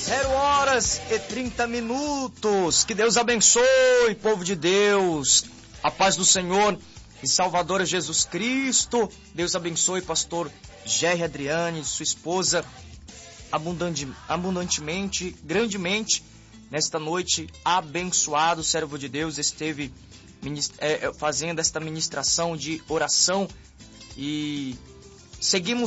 0h30. Que Deus abençoe, povo de Deus. A paz do Senhor e Salvador Jesus Cristo. Deus abençoe, pastor Jerry Adriane, sua esposa, abundantemente, grandemente. Nesta noite, abençoado, servo de Deus, esteve fazendo esta ministração de oração. E seguimos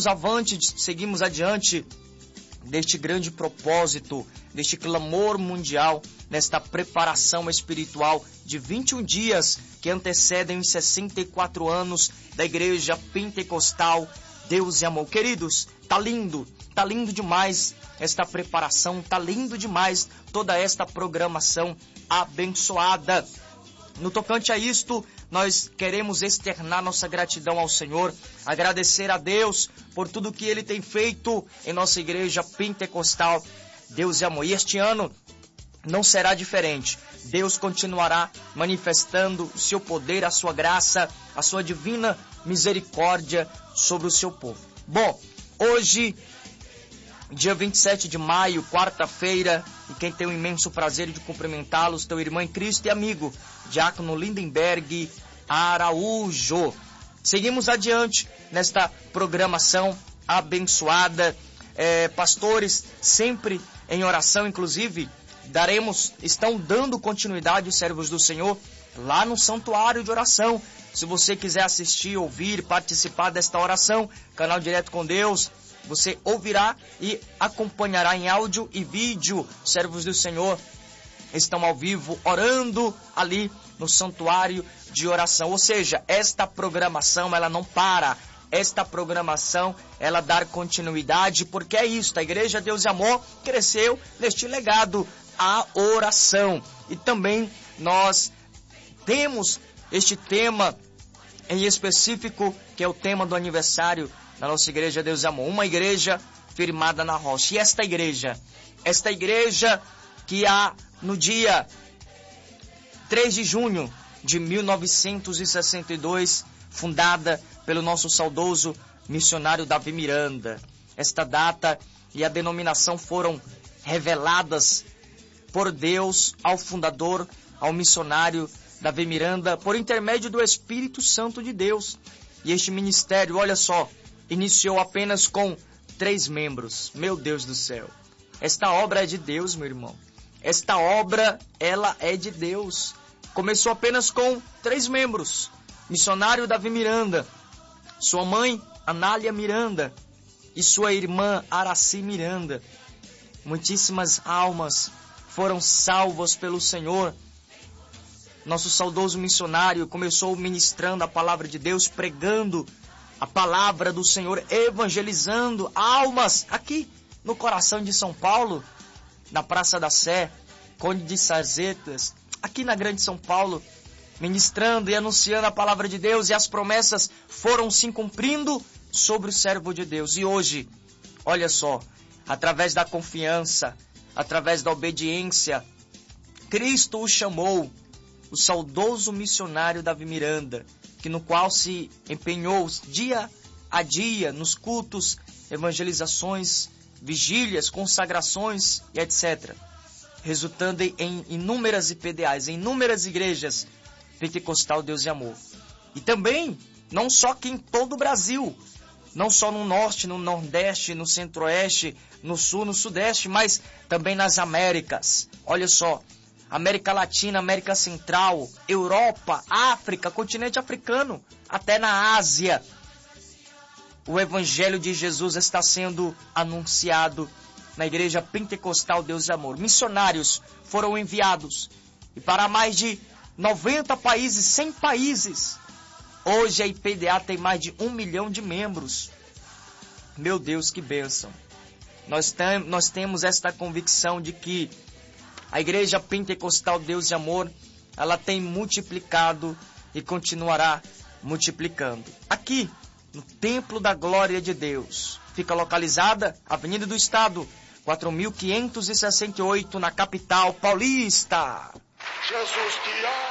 adiante deste grande propósito, deste clamor mundial, nesta preparação espiritual de 21 dias que antecedem os 64 anos da Igreja Pentecostal Deus e Amor. Queridos, tá lindo demais esta preparação, tá lindo demais toda esta programação abençoada. No tocante a isto, nós queremos externar nossa gratidão ao Senhor, agradecer a Deus por tudo que Ele tem feito em nossa Igreja Pentecostal Deus e Amor. E este ano não será diferente. Deus continuará manifestando o seu poder, a sua graça, a sua divina misericórdia sobre o seu povo. Bom, hoje, dia 27 de maio, quarta-feira, e quem tem o imenso prazer de cumprimentá-los, teu irmão em Cristo e amigo, Diácono Lindenberg Araújo. Seguimos adiante nesta programação abençoada. Pastores sempre em oração, inclusive, estão dando continuidade aos servos do Senhor lá no santuário de oração. Se você quiser assistir, ouvir, participar desta oração, canal Direto com Deus, você ouvirá e acompanhará em áudio e vídeo. Servos do Senhor estão ao vivo orando ali no santuário de oração. Ou seja, esta programação ela não para. Esta programação ela dá continuidade, porque é isso. A Igreja Deus e Amor cresceu neste legado, a oração. E também nós temos este tema em específico, que é o tema do aniversário da nossa Igreja Deus e Amor, uma igreja firmada na rocha. E esta igreja que há no dia 3 de junho de 1962, fundada pelo nosso saudoso missionário Davi Miranda. Esta data e a denominação foram reveladas por Deus ao fundador, ao missionário Davi Miranda, por intermédio do Espírito Santo de Deus. E este ministério, olha só, iniciou apenas com 3 membros. Meu Deus do céu. Esta obra é de Deus, meu irmão. Esta obra, ela é de Deus. Começou apenas com 3 membros. Missionário Davi Miranda, sua mãe Anália Miranda e sua irmã Araci Miranda. Muitíssimas almas foram salvas pelo Senhor. Nosso saudoso missionário começou ministrando a palavra de Deus, pregando a palavra do Senhor, evangelizando almas aqui no coração de São Paulo, na Praça da Sé, Conde de Sarzetas, aqui na Grande São Paulo, ministrando e anunciando a palavra de Deus, e as promessas foram se cumprindo sobre o servo de Deus. E hoje, olha só, através da confiança, através da obediência, Cristo o chamou, o saudoso missionário Davi Miranda, que no qual se empenhou dia a dia nos cultos, evangelizações, vigílias, consagrações e etc., resultando em inúmeras IPDAs, em inúmeras igrejas Pentecostal Deus e Amor. E também, não só aqui em todo o Brasil, não só no Norte, no Nordeste, no Centro-Oeste, no Sul, no Sudeste, mas também nas Américas. Olha só, América Latina, América Central, Europa, África, continente africano, até na Ásia. O Evangelho de Jesus está sendo anunciado na Igreja Pentecostal Deus e Amor. Missionários foram enviados e para mais de 90 países, 100 países. Hoje a IPDA tem mais de 1 milhão de membros. Meu Deus, que bênção. Nós temos esta convicção de que a Igreja Pentecostal Deus e Amor, ela tem multiplicado e continuará multiplicando. Aqui, no Templo da Glória de Deus, fica localizada Avenida do Estado, 4.568, na capital paulista. Jesus te ama.